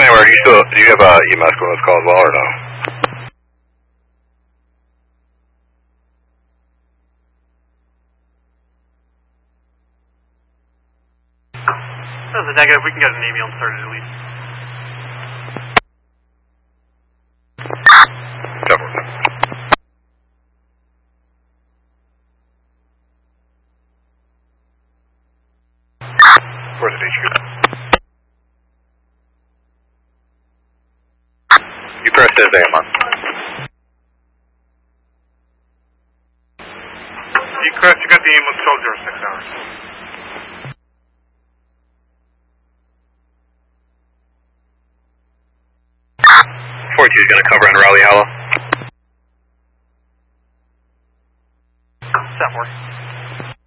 Anywhere, do you have a EMS going this call as well or no? That's a negative. We can get an ambulance started at least. Where's the HQ? You press this AM on. You got the ambulance 1206 hours. 42 is going to cover on Raleigh Hollow. That works.